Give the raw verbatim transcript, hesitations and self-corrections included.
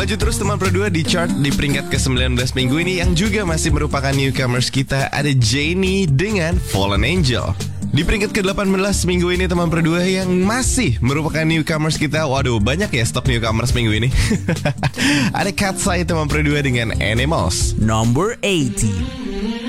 Maju terus teman berdua di chart di peringkat ke sembilan belas minggu ini yang juga masih merupakan newcomers kita, ada Jennie dengan Fallen Angel. Di peringkat ke delapan belas minggu ini teman berdua yang masih merupakan newcomers kita. Waduh, banyak ya stok newcomers minggu ini. Ada Katseye teman berdua dengan Animals. Number eighteen.